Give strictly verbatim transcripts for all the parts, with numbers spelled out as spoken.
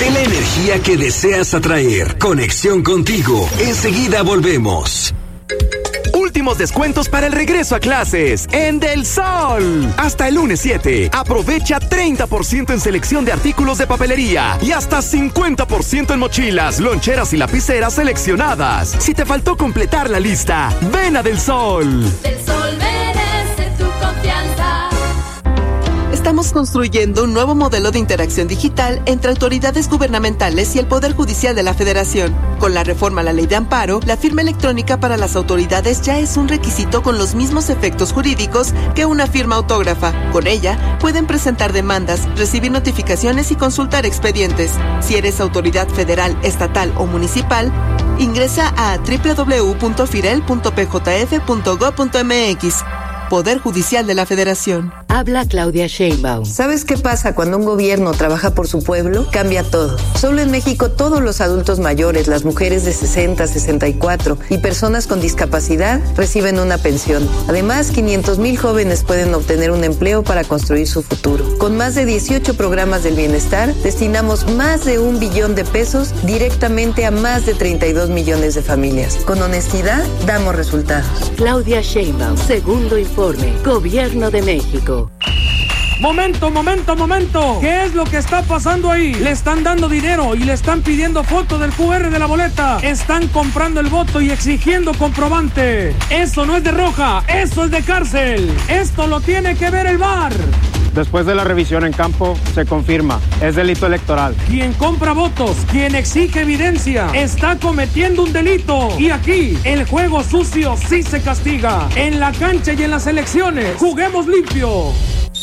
Sé la energía que deseas atraer. Conexión contigo. Enseguida volvemos. Últimos descuentos para el regreso a clases en Del Sol. Hasta el lunes siete. Aprovecha treinta por ciento en selección de artículos de papelería y hasta cincuenta por ciento en mochilas, loncheras y lapiceras seleccionadas. Si te faltó completar la lista, ven a Del Sol. Del Sol merece tu confianza. Estamos construyendo un nuevo modelo de interacción digital entre autoridades gubernamentales y el Poder Judicial de la Federación. Con la reforma a la Ley de Amparo, la firma electrónica para las autoridades ya es un requisito con los mismos efectos jurídicos que una firma autógrafa. Con ella, pueden presentar demandas, recibir notificaciones y consultar expedientes. Si eres autoridad federal, estatal o municipal, ingresa a doble u doble u doble u punto firel punto p j f punto gob punto m x. Poder Judicial de la Federación. Habla Claudia Sheinbaum. ¿Sabes qué pasa cuando un gobierno trabaja por su pueblo? Cambia todo. Solo en México todos los adultos mayores, las mujeres de sesenta, sesenta y cuatro y personas con discapacidad reciben una pensión. Además, quinientos mil jóvenes pueden obtener un empleo para construir su futuro. Con más de dieciocho programas del bienestar, destinamos más de un billón de pesos directamente a más de treinta y dos millones de familias. Con honestidad, damos resultados. Claudia Sheinbaum, segundo informe. Gobierno de México. Momento, momento, momento. ¿Qué es lo que está pasando ahí? Le están dando dinero y le están pidiendo foto del cu erre de la boleta. Están comprando el voto y exigiendo comprobante. Eso no es de roja, eso es de cárcel. Esto lo tiene que ver el V A R. Después de la revisión en campo, se confirma, es delito electoral. Quien compra votos, quien exige evidencia, está cometiendo un delito. Y aquí, el juego sucio sí se castiga. En la cancha y en las elecciones, juguemos limpio.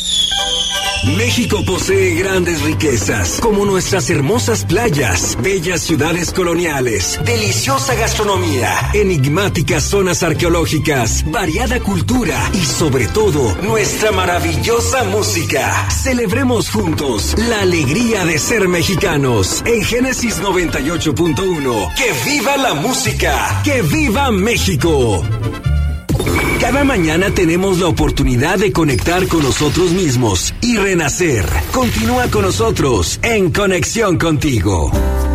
México posee grandes riquezas, como nuestras hermosas playas, bellas ciudades coloniales, deliciosa gastronomía, enigmáticas zonas arqueológicas, variada cultura y sobre todo, nuestra maravillosa música. Celebremos juntos la alegría de ser mexicanos. En Génesis noventa y ocho punto uno, ¡que viva la música! ¡Que viva México! Cada mañana tenemos la oportunidad de conectar con nosotros mismos y renacer. Continúa con nosotros en Conexión Contigo.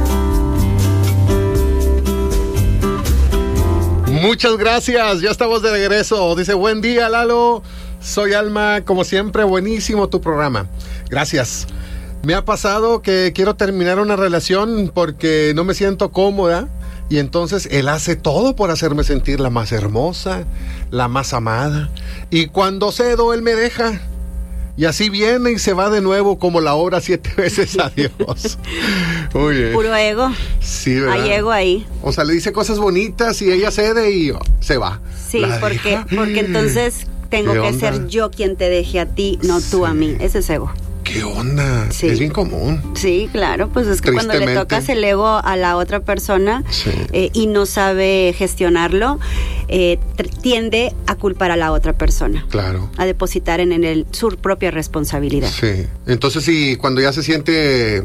Muchas gracias, ya estamos de regreso. Dice, buen día, Lalo. Soy Alma, como siempre, buenísimo tu programa. Gracias. Me ha pasado que quiero terminar una relación porque no me siento cómoda. Y entonces él hace todo por hacerme sentir la más hermosa, la más amada. Y cuando cedo, él me deja. Y así viene y se va de nuevo como la obra siete veces a Dios. Uy, puro ego. Sí, ¿verdad? Hay ego ahí. O sea, le dice cosas bonitas y ella cede y oh, se va. Sí, porque, porque entonces tengo que onda? ser yo quien te deje a ti, no sí. tú a mí. Ese es ego. ¿Qué onda? Sí. Es bien común. Sí, claro, pues es que cuando le tocas el ego a la otra persona sí. eh, y no sabe gestionarlo, eh, tiende a culpar a la otra persona. Claro. A depositar en, en el, su propia responsabilidad. Sí. Entonces, sí, cuando ya se siente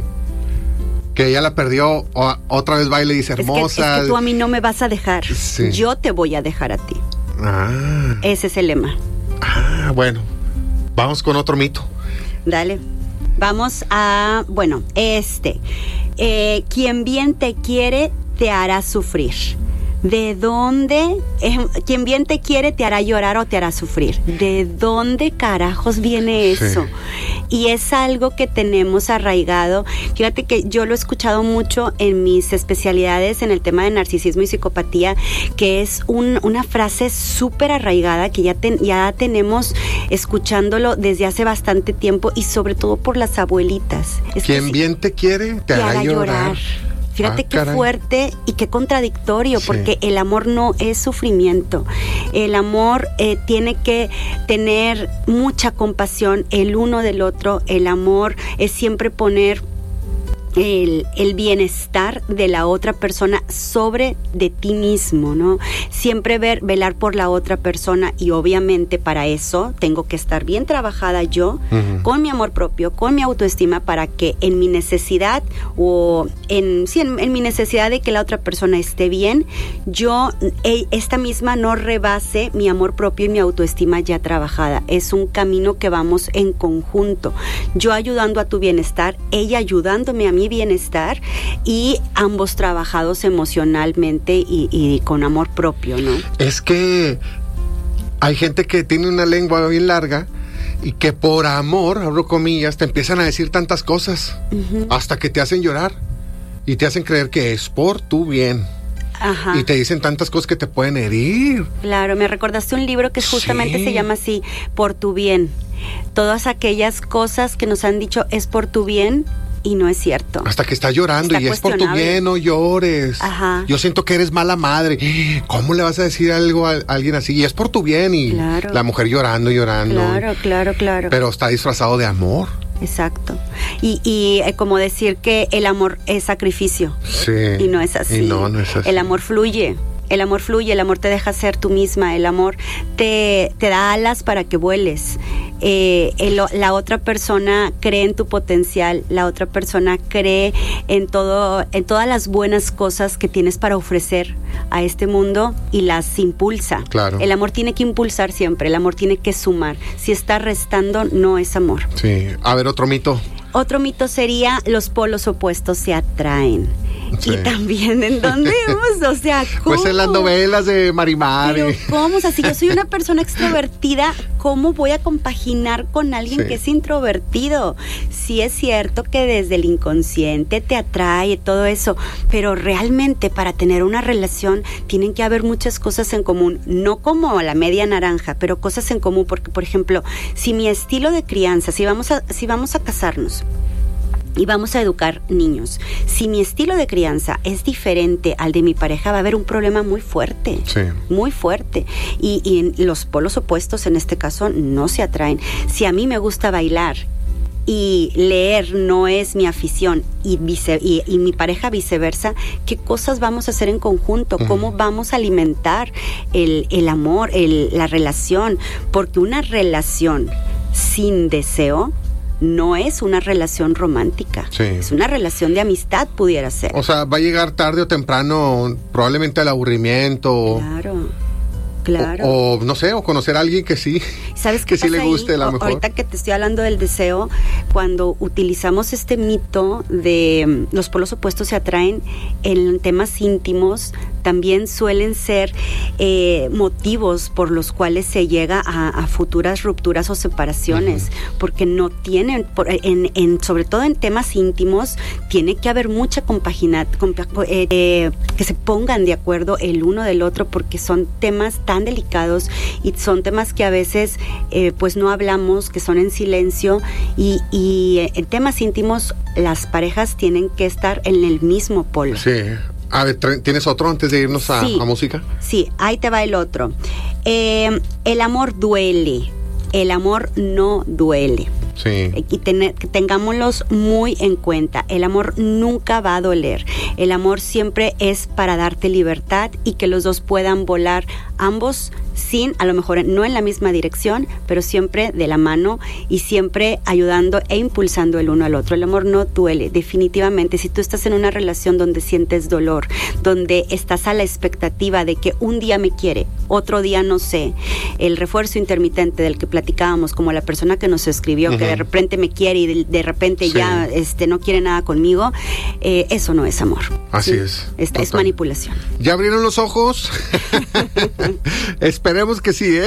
que ella la perdió, o, otra vez va y le dice hermosa. Es que, es que tú a mí no me vas a dejar. Sí. Yo te voy a dejar a ti. Ah. Ese es el lema. Ah, bueno. Vamos con otro mito. Dale. Vamos a, bueno, este. Eh, quien bien te quiere, te hará sufrir. ¿De dónde? Eh, quien bien te quiere, te hará llorar o te hará sufrir. ¿De dónde carajos viene eso? Sí. Y es algo que tenemos arraigado. Fíjate que yo lo he escuchado mucho en mis especialidades en el tema de narcisismo y psicopatía, que es un, una frase súper arraigada que ya, ten, ya tenemos escuchándolo desde hace bastante tiempo y sobre todo por las abuelitas. Es quien que bien te quiere, te, te hará, hará llorar. llorar. Fíjate ah, qué caray. fuerte y qué contradictorio, sí. porque el amor no es sufrimiento. El amor eh, tiene que tener mucha compasión el uno del otro. El amor es siempre poner El, el bienestar de la otra persona sobre de ti mismo, ¿no? Siempre ver, velar por la otra persona y obviamente para eso tengo que estar bien trabajada yo, uh-huh. con mi amor propio, con mi autoestima para que en mi necesidad o en, sí, en, en mi necesidad de que la otra persona esté bien, yo, eh, esta misma no rebase mi amor propio y mi autoestima ya trabajada. Es un camino que vamos en conjunto. Yo ayudando a tu bienestar, ella ayudándome a mi mi bienestar y ambos trabajados emocionalmente y, y con amor propio, ¿no? Es que hay gente que tiene una lengua bien larga y que por amor, abro comillas, te empiezan a decir tantas cosas, uh-huh, hasta que te hacen llorar y te hacen creer que es por tu bien. Ajá. Y te dicen tantas cosas que te pueden herir. Claro, me recordaste un libro que justamente sí. se llama así, Por tu bien. Todas aquellas cosas que nos han dicho es por tu bien y no es cierto. Hasta que está llorando está y es por tu bien, no llores. Ajá. Yo siento que eres mala madre. ¿Cómo le vas a decir algo a alguien así? Y es por tu bien y claro. la mujer llorando, llorando. Claro, claro, claro. Pero está disfrazado de amor. Exacto. Y, y eh, como decir que el amor es sacrificio. Sí. Y no es así. Y no, no es así. El amor fluye. El amor fluye, el amor te deja ser tú misma, el amor te, te da alas para que vueles. Eh, el, la otra persona cree en tu potencial, la otra persona cree en todo, en todas las buenas cosas que tienes para ofrecer a este mundo y las impulsa. Claro. El amor tiene que impulsar siempre, el amor tiene que sumar. Si está restando, no es amor. Sí. A ver, otro mito. Otro mito sería los polos opuestos se atraen. Sí. Y también, ¿en dónde vamos? O sea, ¿cómo? Pues en las novelas de Marimari. Pero ¿cómo? O sea, si yo soy una persona extrovertida, ¿cómo voy a compaginar con alguien sí. que es introvertido? Sí es cierto que desde el inconsciente te atrae todo eso, pero realmente para tener una relación tienen que haber muchas cosas en común, no como la media naranja, pero cosas en común, porque, por ejemplo, si mi estilo de crianza, si vamos a, si vamos a casarnos, y vamos a educar niños. Si mi estilo de crianza es diferente al de mi pareja, va a haber un problema muy fuerte, sí. muy fuerte. Y, y los polos opuestos en este caso no se atraen. Si a mí me gusta bailar y leer no es mi afición y, vice, y, y mi pareja viceversa, ¿qué cosas vamos a hacer en conjunto? ¿Cómo uh-huh. vamos a alimentar el, el amor, el, la relación? Porque una relación sin deseo no es una relación romántica, sí. es una relación de amistad, pudiera ser. O sea, va a llegar tarde o temprano probablemente al aburrimiento. Claro, claro. O, o no sé, o conocer a alguien que sí, ¿sabes que sí le guste a lo mejor. Ahorita que te estoy hablando del deseo, cuando utilizamos este mito de um, los polos opuestos se atraen en temas íntimos, también suelen ser eh, motivos por los cuales se llega a, a futuras rupturas o separaciones, uh-huh. porque no tienen, por, en, en, sobre todo en temas íntimos, tiene que haber mucha compaginat, compa, eh, eh, que se pongan de acuerdo el uno del otro, porque son temas tan delicados y son temas que a veces eh, pues no hablamos, que son en silencio y, y en temas íntimos las parejas tienen que estar en el mismo polo. Sí. A ver, ¿tienes otro antes de irnos a, sí, a música? Sí, ahí te va el otro. Eh, el amor duele, el amor no duele. Sí. Y ten, tengámoslos muy en cuenta. El amor nunca va a doler. El amor siempre es para darte libertad y que los dos puedan volar ambos sin, a lo mejor no en la misma dirección, pero siempre de la mano y siempre ayudando e impulsando el uno al otro. El amor no duele, definitivamente. Si tú estás en una relación donde sientes dolor, donde estás a la expectativa de que un día me quiere, otro día no sé, el refuerzo intermitente del que platicábamos, como la persona que nos escribió, uh-huh. que de repente me quiere y de, de repente sí. ya este, no quiere nada conmigo, eh, eso no es amor. Así ¿sí? es. Esta es manipulación. ¿Ya abrieron los ojos? Esperemos que sí, ¿eh?